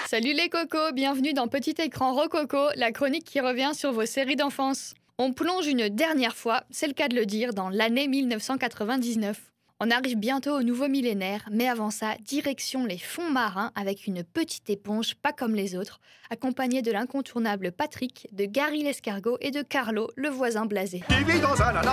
Salut les cocos, bienvenue dans Petit Écran Rococo, la chronique qui revient sur vos séries d'enfance. On plonge une dernière fois, c'est le cas de le dire, dans l'année 1999. On arrive bientôt au nouveau millénaire, mais avant ça, direction les fonds marins avec une petite éponge pas comme les autres, accompagnée de l'incontournable Patrick, de Gary l'escargot et de Carlo, le voisin blasé. Il vit dans un